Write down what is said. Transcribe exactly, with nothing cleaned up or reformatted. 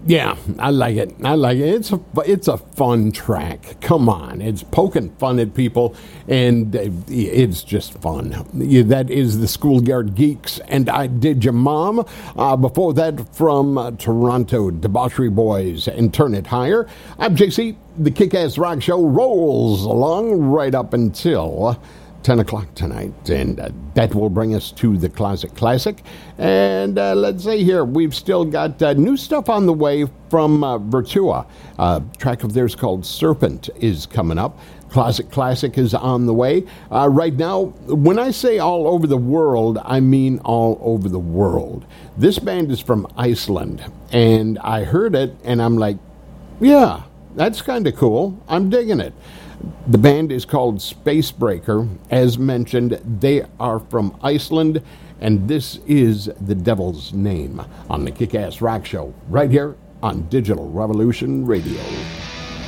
Yeah, I like it. I like it. It's a, it's a fun track. Come on. It's poking fun at people, and it's just fun. Yeah, that is the Schoolyard Geeks, and I Did Your Mom. Uh, before that, from uh, Toronto, Debauchery Boys and Turn It Higher. I'm J C. The Kick-Ass Rock Show rolls along right up until ten o'clock tonight, and uh, that will bring us to the Closet Classic. And uh, let's see here, we've still got uh, new stuff on the way from uh, Virtua. Uh, track of theirs called Serpent is coming up. Closet Classic is on the way. Uh, right now, when I say all over the world, I mean all over the world. This band is from Iceland, and I heard it, and I'm like, yeah, that's kind of cool. I'm digging it. The band is called Spacebreaker. As mentioned, they are from Iceland, and this is The Devil's Name on the Kick-Ass Rock Show, right here on Digital Revolution Radio.